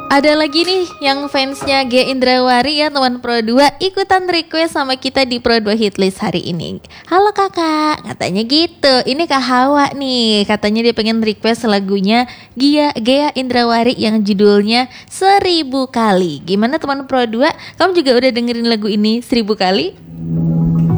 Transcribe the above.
Ada lagi nih yang fansnya Gia Indrawari ya teman Pro 2 ikutan request sama kita di Pro 2 Hitlist hari ini. Halo kakak, katanya gitu. Ini Kak Hawa nih, katanya dia pengen request lagunya Gia Indrawari yang judulnya 1000 kali. Gimana teman Pro 2? Kamu juga udah dengerin lagu ini 1000 kali?